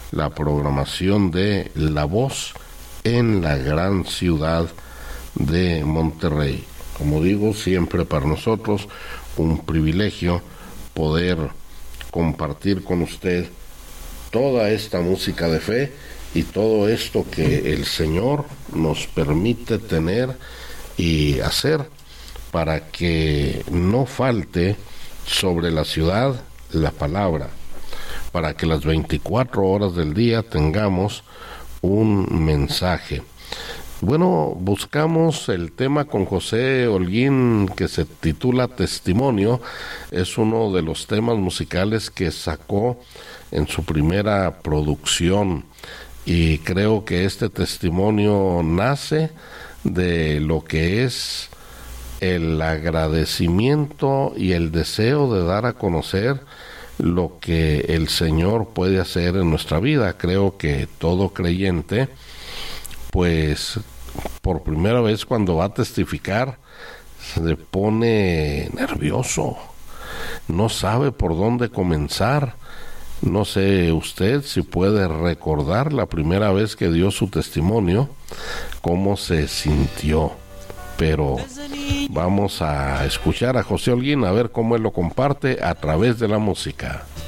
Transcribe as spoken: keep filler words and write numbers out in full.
la programación de La Voz en la gran ciudad de Monterrey. Como digo, siempre para nosotros un privilegio poder compartir con usted toda esta música de fe y todo esto que el Señor nos permite tener y hacer para que no falte sobre la ciudad la palabra, para que las veinticuatro horas del día tengamos un mensaje. Bueno, buscamos el tema con José Holguín que se titula Testimonio. Es uno de los temas musicales que sacó en su primera producción y creo que este testimonio nace de lo que es el agradecimiento y el deseo de dar a conocer lo que el Señor puede hacer en nuestra vida. Creo que todo creyente, pues por primera vez cuando va a testificar, se pone nervioso, no sabe por dónde comenzar. No sé usted si puede recordar la primera vez que dio su testimonio, cómo se sintió, pero vamos a escuchar a José Holguín a ver cómo él lo comparte a través de la música.